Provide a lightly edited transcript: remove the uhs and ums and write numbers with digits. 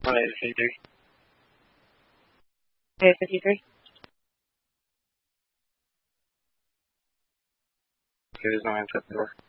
1853. 53. There's no answer at the door.